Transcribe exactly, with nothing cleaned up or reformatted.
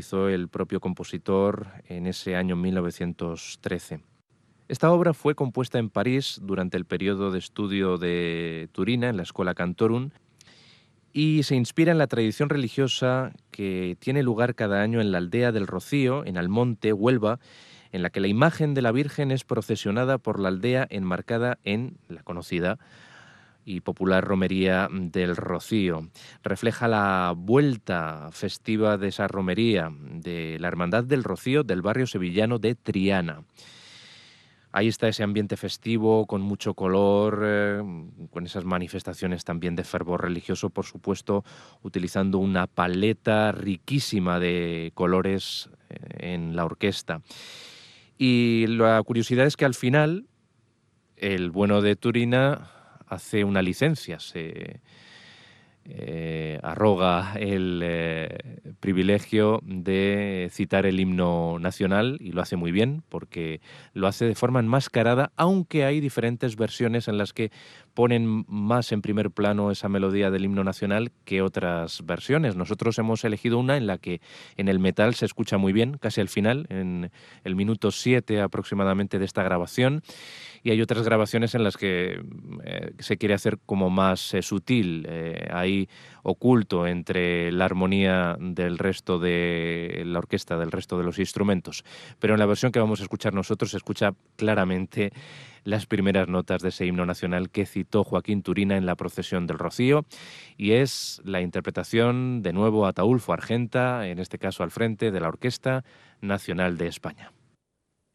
realizó el propio compositor en ese año mil novecientos trece. Esta obra fue compuesta en París durante el periodo de estudio de Turina, en la Schola Cantorum, y se inspira en la tradición religiosa que tiene lugar cada año en la aldea del Rocío, en Almonte, Huelva, en la que la imagen de la Virgen es procesionada por la aldea enmarcada en la conocida y popular romería del Rocío. Refleja la vuelta festiva de esa romería de la Hermandad del Rocío del barrio sevillano de Triana. Ahí está ese ambiente festivo, con mucho color, eh, con esas manifestaciones también de fervor religioso, por supuesto, utilizando una paleta riquísima de colores eh, en la orquesta. Y la curiosidad es que al final, el bueno de Turina hace una licencia, se eh, arroga el eh, privilegio de citar el himno nacional, y lo hace muy bien porque lo hace de forma enmascarada, aunque hay diferentes versiones en las que ponen más en primer plano esa melodía del himno nacional que otras versiones. Nosotros hemos elegido una en la que en el metal se escucha muy bien, casi al final, en el minuto siete aproximadamente de esta grabación, y hay otras grabaciones en las que eh, se quiere hacer como más eh, sutil, eh, ahí oculto entre la armonía del resto de la orquesta, del resto de los instrumentos. Pero en la versión que vamos a escuchar nosotros se escucha claramente las primeras notas de ese himno nacional que citó Joaquín Turina en la procesión del Rocío, y es la interpretación de nuevo a Ataúlfo Argenta, en este caso al frente de la Orquesta Nacional de España.